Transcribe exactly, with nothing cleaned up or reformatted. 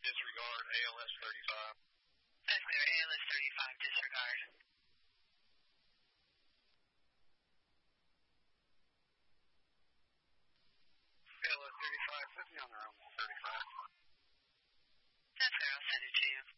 disregard A L S thirty-five. That's clear. A L S thirty-five, disregard. A L S thirty-five, put me on the room thirty-five. That's clear. I'll send it to you.